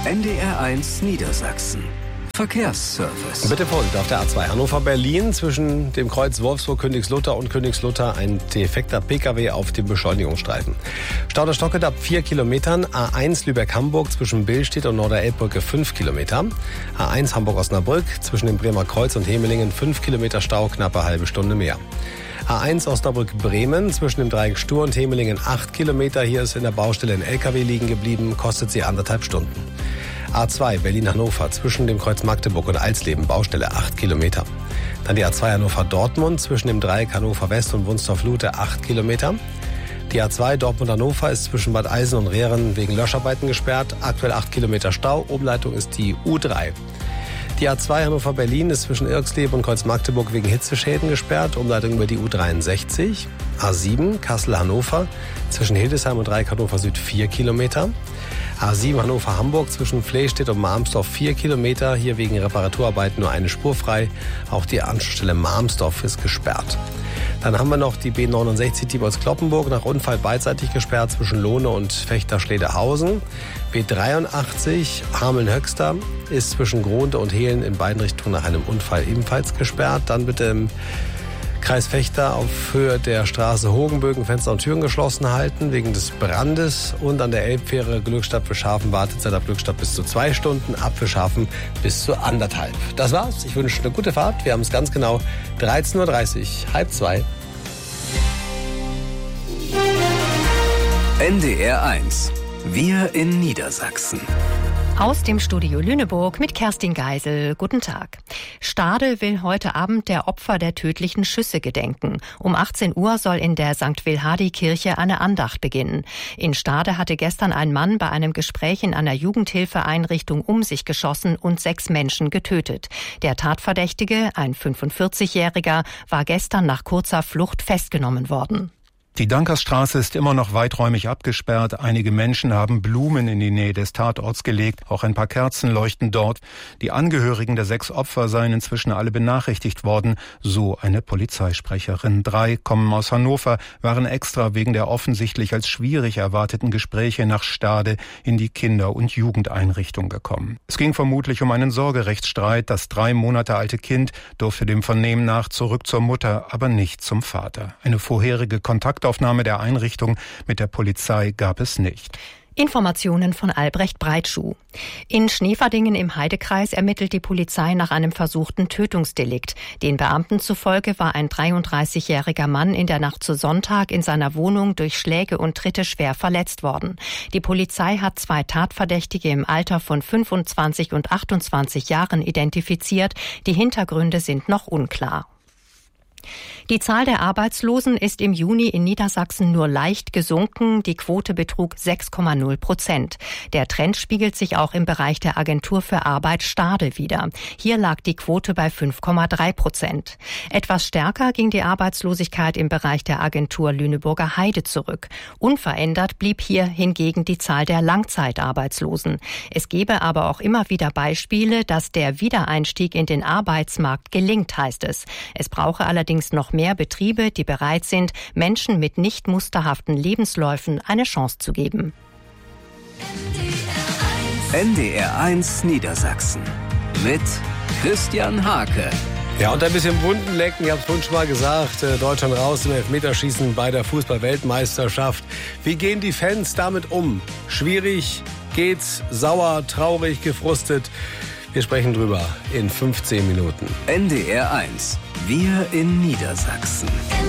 NDR1 Niedersachsen. Verkehrsservice. Bitte Vorsicht auf der A2 Hannover-Berlin zwischen dem Kreuz Wolfsburg-Königslutter und Königslutter ein defekter Pkw auf dem Beschleunigungsstreifen. Stau der Stocket ab 4 Kilometern. A1 Lübeck-Hamburg zwischen Billstedt und Norderelbbrücke 5 Kilometer. A1 Hamburg-Osnabrück zwischen dem Bremer Kreuz und Hemelingen 5 Kilometer Stau, knappe halbe Stunde mehr. A1 Osnabrück-Bremen zwischen dem Dreieck Stur und Hemelingen 8 Kilometer. Hier ist in der Baustelle ein LKW liegen geblieben, kostet sie 1,5 Stunden. A2 Berlin-Hannover zwischen dem Kreuz Magdeburg und Alsleben, Baustelle 8 Kilometer. Dann die A2 Hannover-Dortmund zwischen dem Dreieck Hannover-West und Wunstorf-Lute 8 Kilometer. Die A2 Dortmund-Hannover ist zwischen Bad Eisen und Rehren wegen Löscharbeiten gesperrt. Aktuell 8 Kilometer Stau, Umleitung ist die U3. Die A2 Hannover-Berlin ist zwischen Irxleben und Kreuz Magdeburg wegen Hitzeschäden gesperrt. Umleitung über die U63. A7 Kassel-Hannover zwischen Hildesheim und Dreieck Hannover Süd 4 Kilometer. A7 Hannover-Hamburg zwischen Flehstedt und Marmsdorf 4 Kilometer. Hier wegen Reparaturarbeiten nur eine Spur frei. Auch die Anschlussstelle Marmsdorf ist gesperrt. Dann haben wir noch die B69 Diepholz-Kloppenburg nach Unfall beidseitig gesperrt zwischen Lohne und Fechter-Schledehausen. B83 Hameln-Höxter ist zwischen Gronde und Hehlen in beiden Richtungen nach einem Unfall ebenfalls gesperrt. Dann bitte im Kreis Fechter auf Höhe der Straße Hogenbögen Fenster und Türen geschlossen halten wegen des Brandes. Und an der Elbfähre Glückstadt für Schafen Wartezeit ab Glückstadt bis zu 2 Stunden, ab für Schafen bis zu 1,5. Das war's. Ich wünsche eine gute Fahrt. Wir haben es ganz genau 13.30 Uhr, 1:30. NDR1. Wir in Niedersachsen. Aus dem Studio Lüneburg mit Kerstin Geisel. Guten Tag. Stade will heute Abend der Opfer der tödlichen Schüsse gedenken. Um 18 Uhr soll in der St. Wilhardi-Kirche eine Andacht beginnen. In Stade hatte gestern ein Mann bei einem Gespräch in einer Jugendhilfeeinrichtung um sich geschossen und 6 Menschen getötet. Der Tatverdächtige, ein 45-Jähriger, war gestern nach kurzer Flucht festgenommen worden. Die Dankersstraße ist immer noch weiträumig abgesperrt. Einige Menschen haben Blumen in die Nähe des Tatorts gelegt. Auch ein paar Kerzen leuchten dort. Die Angehörigen der 6 Opfer seien inzwischen alle benachrichtigt worden, so eine Polizeisprecherin. 3 kommen aus Hannover, waren extra wegen der offensichtlich als schwierig erwarteten Gespräche nach Stade in die Kinder- und Jugendeinrichtung gekommen. Es ging vermutlich um einen Sorgerechtsstreit. Das 3 Monate alte Kind durfte dem Vernehmen nach zurück zur Mutter, aber nicht zum Vater. Eine vorherige Kontaktaufnahme der Einrichtung mit der Polizei gab es nicht. Informationen von Albrecht Breitschuh. In Schneverdingen im Heidekreis ermittelt die Polizei nach einem versuchten Tötungsdelikt. Den Beamten zufolge war ein 33-jähriger Mann in der Nacht zu Sonntag in seiner Wohnung durch Schläge und Tritte schwer verletzt worden. Die Polizei hat 2 Tatverdächtige im Alter von 25 und 28 Jahren identifiziert. Die Hintergründe sind noch unklar. Die Zahl der Arbeitslosen ist im Juni in Niedersachsen nur leicht gesunken. Die Quote betrug 6,0%. Der Trend spiegelt sich auch im Bereich der Agentur für Arbeit Stade wider. Hier lag die Quote bei 5,3%. Etwas stärker ging die Arbeitslosigkeit im Bereich der Agentur Lüneburger Heide zurück. Unverändert blieb hier hingegen die Zahl der Langzeitarbeitslosen. Es gebe aber auch immer wieder Beispiele, dass der Wiedereinstieg in den Arbeitsmarkt gelingt, heißt es. Es brauche allerdings noch mehr Betriebe, die bereit sind, Menschen mit nicht musterhaften Lebensläufen eine Chance zu geben. NDR1 Niedersachsen mit Christian Hake. Ja, und ein bisschen Wunden lecken, ich habe es vorhin schon mal gesagt, Deutschland raus im Elfmeterschießen bei der Fußball-Weltmeisterschaft. Wie gehen die Fans damit um? Schwierig, geht's, sauer, traurig, gefrustet? Wir sprechen drüber in 15 Minuten. NDR1. Wir in Niedersachsen.